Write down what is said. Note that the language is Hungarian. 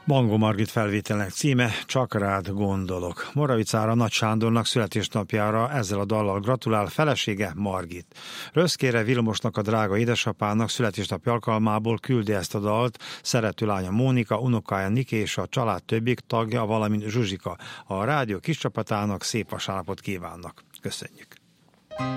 Bangó Margit felvételnek címe Csak rád gondolok. Moravicára Nagy Sándornak születésnapjára ezzel a dallal gratulál felesége Margit. Röszkére Vilmosnak, a drága édesapának születésnapja alkalmából küldi ezt a dalt szerető lánya Mónika, unokája Niki és a család többi tagja, valamint Zsuzsika. A rádió kis csapatának szép vasárnapot kívánnak. Köszönjük!